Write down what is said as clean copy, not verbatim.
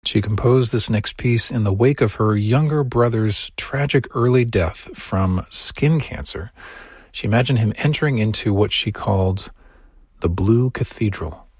She composed this next piece in the wake of her younger brother's tragic early death from skin cancer. She imagined him entering into what she called the Blue Cathedral.